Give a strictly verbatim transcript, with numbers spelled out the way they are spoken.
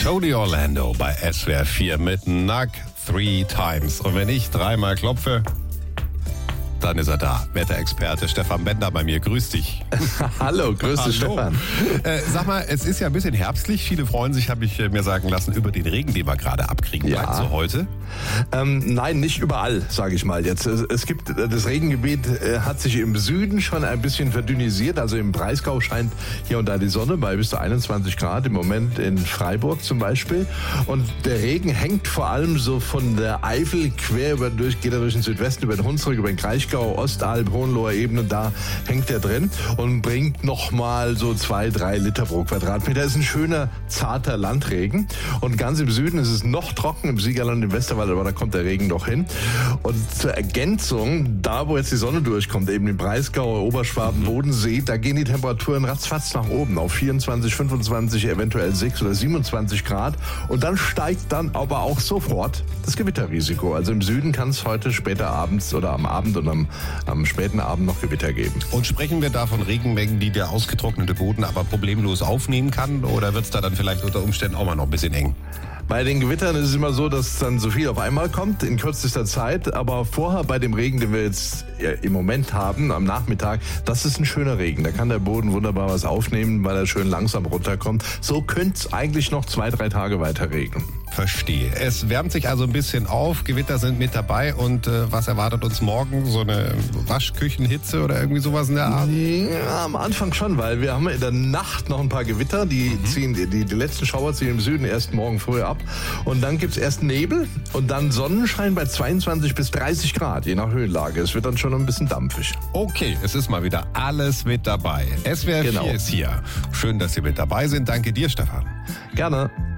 Tony Orlando bei S W R vier mit Knock Three Times. Und wenn ich dreimal klopfe, dann ist er da. Wetterexperte Stefan Bender bei mir. Grüß dich. Hallo, grüß dich, Stefan. Äh, sag mal, es ist ja ein bisschen herbstlich. Viele freuen sich, habe ich mir sagen lassen, über den Regen, den wir gerade abkriegen. Ja. Meinst du heute? Ähm, nein, nicht überall, sage ich mal jetzt. Es, es gibt, das Regengebiet äh, hat sich im Süden schon ein bisschen verdünnisiert. Also im Breisgau scheint hier und da die Sonne bei bis zu einundzwanzig Grad. Im Moment in Freiburg zum Beispiel. Und der Regen hängt vor allem so von der Eifel quer über durch, geht er durch den Südwesten, über den Hunsrück, über den Kraichgau, Ostalb, Hohenloher Ebene, da hängt er drin und bringt nochmal so zwei, drei Liter pro Quadratmeter. Das ist ein schöner, zarter Landregen. Und ganz im Süden ist es noch trocken, im Siegerland, im Westerwald, aber da kommt der Regen doch hin. Und zur Ergänzung, da wo jetzt die Sonne durchkommt, eben im Breisgau, Oberschwaben, Bodensee, da gehen die Temperaturen ratzfatz nach oben auf vierundzwanzig, fünfundzwanzig, eventuell sechs oder siebenundzwanzig Grad. Und dann steigt dann aber auch sofort das Gewitterrisiko. Also im Süden kann es heute später abends oder am Abend und am, am späten Abend noch Gewitter geben. Und sprechen wir da von Regenmengen, die der ausgetrocknete Boden aber problemlos aufnehmen kann? Oder wird es da dann vielleicht unter Umständen auch mal noch ein bisschen eng? Bei den Gewittern ist es immer so, dass dann so viel auf einmal kommt in kürzester Zeit. Aber vorher bei dem Regen, den wir jetzt im Moment haben, am Nachmittag, das ist ein schöner Regen. Da kann der Boden wunderbar was aufnehmen, weil er schön langsam runterkommt. So könnte es eigentlich noch zwei, drei Tage weiter regnen. Verstehe. Es wärmt sich also ein bisschen auf, Gewitter sind mit dabei und äh, was erwartet uns morgen? So eine Waschküchenhitze oder irgendwie sowas in der Art? Ja, am Anfang schon, weil wir haben in der Nacht noch ein paar Gewitter, die mhm. ziehen, die, die letzten Schauer ziehen im Süden erst morgen früh ab und dann gibt's erst Nebel und dann Sonnenschein bei zweiundzwanzig bis dreißig Grad, je nach Höhenlage. Es wird dann schon ein bisschen dampfig. Okay, es ist mal wieder alles mit dabei. S W R vier genau. ist hier. Schön, dass Sie mit dabei sind. Danke dir, Stefan. Gerne.